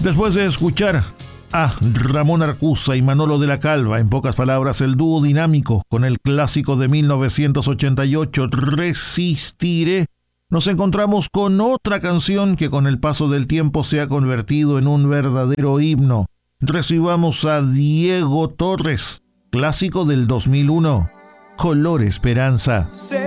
Después de escuchar a Ramón Arcusa y Manolo de la Calva, en pocas palabras, el dúo dinámico con el clásico de 1988, Resistiré, nos encontramos con otra canción que con el paso del tiempo se ha convertido en un verdadero himno. Recibamos a Diego Torres, clásico del 2001, Color Esperanza.